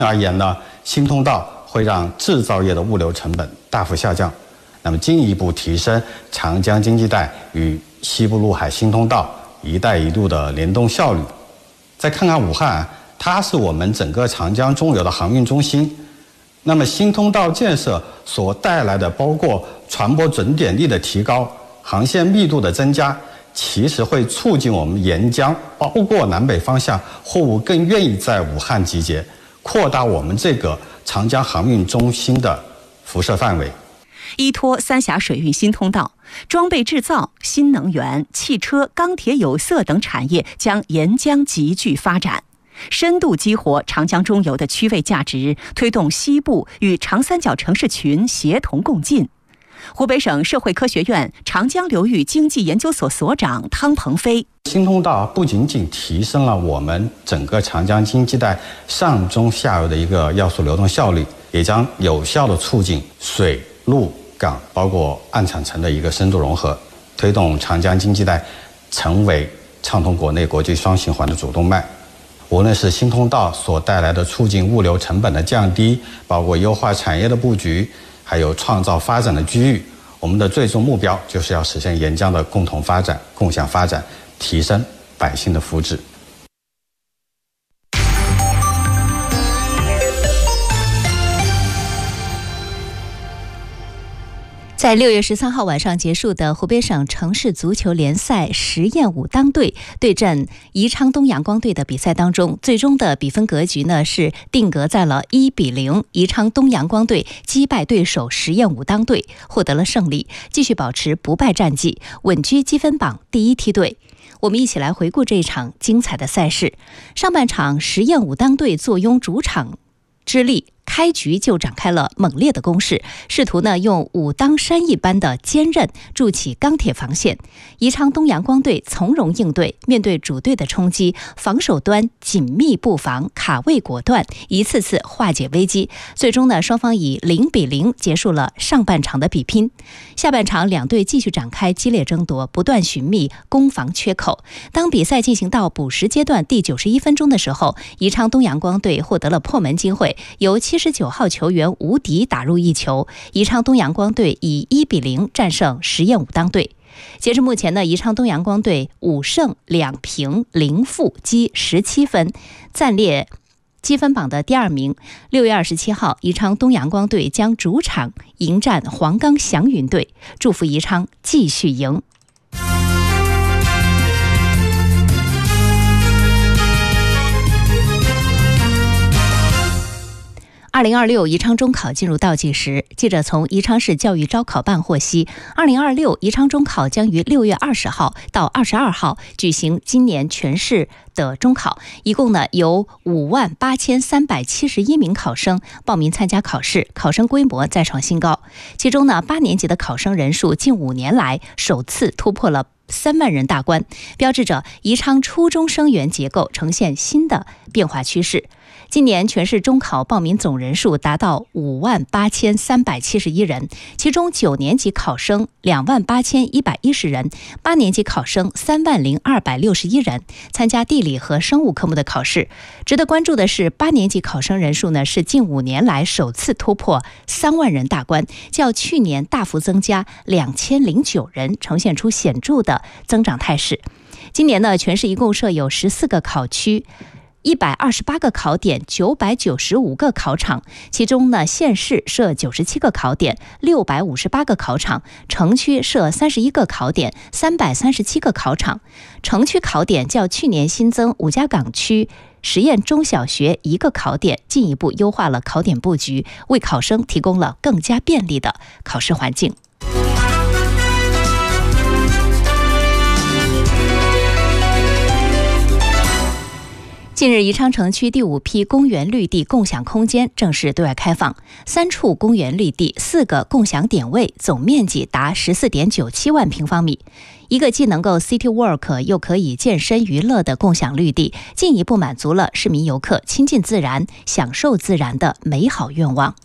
而言呢，新通道会让制造业的物流成本大幅下降，那么进一步提升长江经济带与西部陆海新通道、一带一路的联动效率。再看看武汉，它是我们整个长江中游的航运中心。那么新通道建设所带来的包括船舶准点率的提高、航线密度的增加，其实会促进我们沿江包括南北方向货物更愿意在武汉集结，扩大我们这个长江航运中心的辐射范围。 依托三峡水运新通道，装备制造、新能源、汽车、钢铁、有色等产业将沿江集聚发展，深度激活长江中游的区位价值，推动西部与长三角城市群协同共进。湖北省社会科学院长江流域经济研究所所长汤鹏飞： 新通道不仅仅提升了我们整个长江经济带上中下游的一个要素流动效率，也将有效地促进水陆港包括岸产城的一个深度融合，推动长江经济带成为畅通国内国际双循环的主动脉。无论是新通道所带来的促进物流成本的降低，包括优化产业的布局，还有创造发展的机遇，我们的最终目标就是要实现沿江的共同发展、共享发展，提升百姓的福祉。 在6月13号晚上结束的湖北省城市足球联赛实验武当队对阵宜昌东阳光队的比赛当中，最终的比分格局呢是定格在了1-0，宜昌东阳光队击败对手实验武当队，获得了胜利，继续保持不败战绩，稳居积分榜第1梯队。我们一起来回顾这一场精彩的赛事。上半场，实验武当队坐拥主场之力，开局就展开了猛烈的攻势，试图呢用武当山一般的坚韧筑起钢铁防线。宜昌东阳光队从容应对，面对主队的冲击，防守端紧密布防，卡位果断，一次次化解危机。最终呢，双方以0-0结束了上半场的比拼。下半场，两队继续展开激烈争夺，不断寻觅攻防缺口。当比赛进行到补时阶段第91分钟的时候，宜昌东阳光队获得了破门机会，由79号球员吴迪打入一球，宜昌东阳光队以1-0战胜实验武当队。截至目前呢，宜昌东阳光队5胜2平0负，积17分，暂列积分榜的第2名。6月27号，宜昌东阳光队将主场迎战黄冈祥云队，祝福宜昌继续赢。2026宜昌中考进入倒计时。记者从宜昌市教育招考办获悉，2026宜昌中考将于6月20号到22号举行今年全市的中考，一共呢有58371名考生报名参加考试，考生规模再创新高。其中呢，8年级的考生人数近5年来首次突破了3万人大关，标志着宜昌初中生源结构呈现新的变化趋势。今年全市中考报名总人数达到58371人，其中9年级考生28110人，8年级考生30261人，参加地理和生物科目的考试。值得关注的是，8年级考生人数呢是近5年来首次突破3万人大关，较去年大幅增加2009人，呈现出显著的增长态势。今年呢，全市一共设有14个考区，128个考点，995个考场，其中呢，县市设97个考点，658个考场；城区设31个考点，337个考场。城区考点较去年新增五家港区实验中小学1个考点，进一步优化了考点布局，为考生提供了更加便利的考试环境。近日，宜昌城区第5批公园绿地共享空间正式对外开放，3处公园绿地，4个共享点位，总面积达14.97万平方米。一个既能够 City Walk 又可以健身娱乐的共享绿地，进一步满足了市民游客亲近自然、享受自然的美好愿望。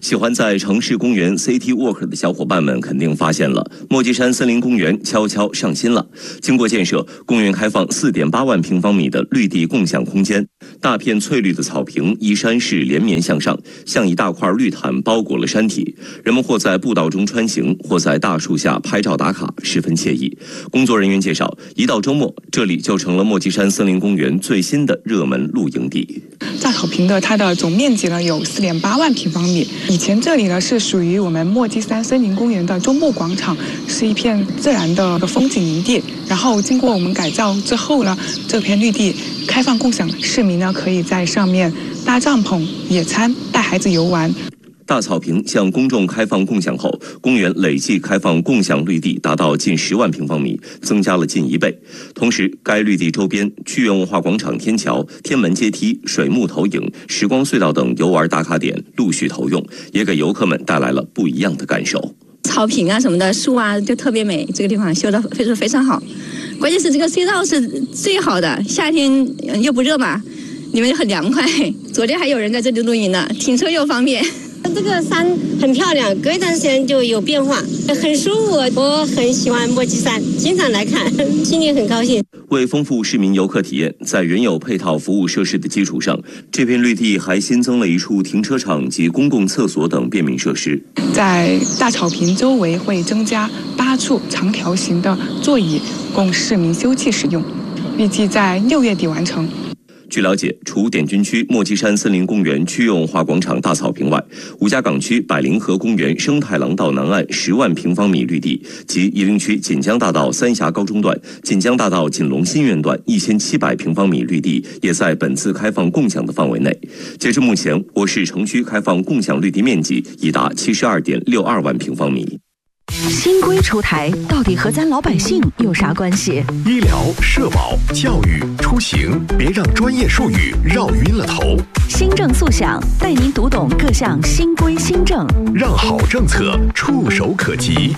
喜欢在城市公园 City Walk 的小伙伴们肯定发现了，墨迹山森林公园悄悄上新了。经过建设，公园开放 4.8万平方米的绿地共享空间，大片翠绿的草坪依山势连绵向上，像一大块绿毯包裹了山体。人们或在步道中穿行，或在大树下拍照打卡，十分惬意。工作人员介绍，一到周末，这里就成了墨迹山森林公园最新的热门露营地。 大草坪的它的总面积呢有 4.8万平方米。以前这里呢是属于我们墨迹山森林公园的中部广场，是一片自然的风景营地。然后经过我们改造之后呢，这片绿地开放共享，市民呢可以在上面搭帐篷、野餐、带孩子游玩。 大草坪向公众开放共享后，公园累计开放共享绿地达到近10万平方米，增加了近1倍。同时，该绿地周边屈原文化广场天桥、天门阶梯、水幕投影、时光隧道等游玩打卡点陆续投用，也给游客们带来了不一样的感受。 草坪啊什么的，树啊就特别美，这个地方修得非常好。关键是这个隧道是最好的，夏天又不热嘛，里面很凉快。昨天还有人在这里露营呢，停车又方便。 这个山很漂亮，隔一段时间就有变化，很舒服。我很喜欢墨迹山，经常来看，心里很高兴。 为丰富市民游客体验，在原有配套服务设施的基础上，这片绿地还新增了一处停车场及公共厕所等便民设施。 在大草坪周围会增加8处长条形的座椅，供市民休憩使用，预计在6月底完成。 据了解，除点军区墨迹山森林公园区域文化广场大草坪外，吴家岗区百灵河公园生态廊道南岸10万平方米绿地及夷陵区锦江大道三峡高中段、锦江大道锦龙新苑段1700平方米绿地也在本次开放共享的范围内。截至目前，我市城区开放共享绿地面积已达72.62万平方米。 新规出台，到底和咱老百姓有啥关系？ 医疗、社保、教育、出行，别让专业术语绕晕了头。 新政速享，带您读懂各项新规新政， 让好政策触手可及。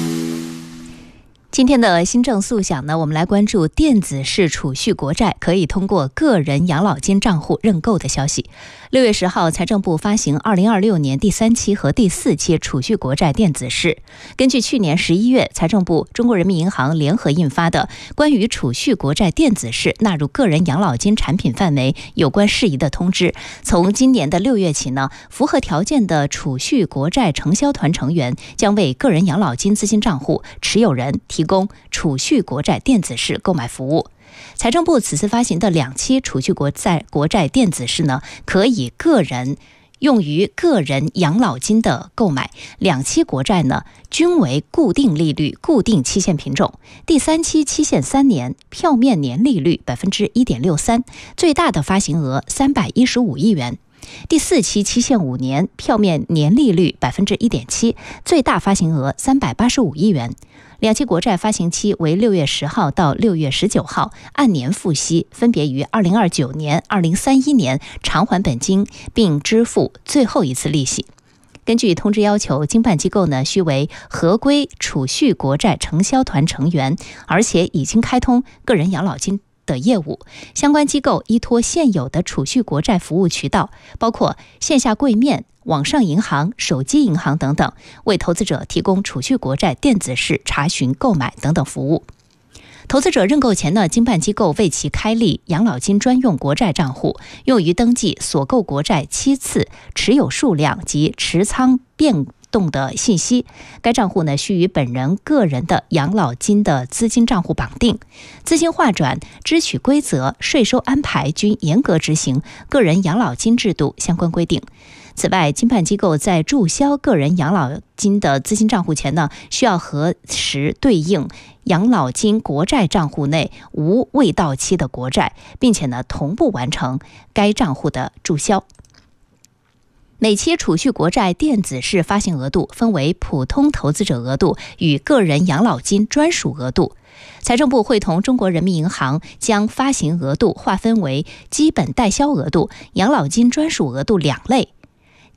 今天的新政速享呢，我们来关注电子式储蓄国债可以通过个人养老金账户认购的消息。6月10号，财政部发行2026年第3期和第4期储蓄国债电子式。根据去年11月财政部、中国人民银行联合印发的关于储蓄国债电子式纳入个人养老金产品范围有关事宜的通知，从今年的6月起呢，符合条件的储蓄国债承销团成员将为个人养老金资金账户持有人提供储蓄国债电子式购买服务。财政部此次发行的2期储蓄国债电子式呢，可以用于个人养老金的购买。2期国债呢，均为固定利率、固定期限品种。第3期期限3年，票面年利率 1.63%， 最大的发行额315亿元。第4期期限5年，票面年利率 1.7%， 最大发行额385亿元。2期国债发行期为6月10号到6月19号，按年付息，分别于2029年、2031年偿还本金，并支付最后一次利息。根据通知要求，经办机构呢须为合规储蓄国债承销团成员，而且已经开通个人养老金的业务。相关机构依托现有的储蓄国债服务渠道，包括线下柜面、网上银行、手机银行等等，为投资者提供储蓄国债电子式查询、购买等等服务。投资者认购前呢，经办机构为其开立养老金专用国债账户，用于登记所购国债期次、持有数量及持仓变动的信息。该账户呢需与本人个人的养老金的资金账户绑定，资金划转、支取规则、税收安排均严格执行个人养老金制度相关规定。此外，经办机构在注销个人养老金的资金账户前呢，需要核实对应养老金国债账户内无未到期的国债，并且呢同步完成该账户的注销。每期储蓄国债电子式发行额度分为普通投资者额度与个人养老金专属额度。财政部会同中国人民银行将发行额度划分为基本代销额度、养老金专属额度2类。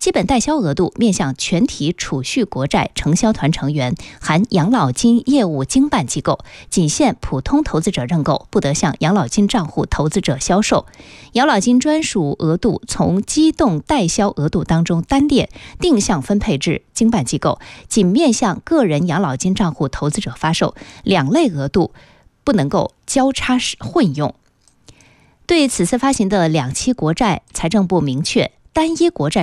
基本代销额度面向全体储蓄国债承销团成员含养老金业务经办机构，仅限普通投资者认购，不得向养老金账户投资者销售。养老金专属额度从机动代销额度当中单列，定向分配至经办机构，仅面向个人养老金账户投资者发售，两类额度不能够交叉混用。对此次发行的2期国债，财政部明确，单一国债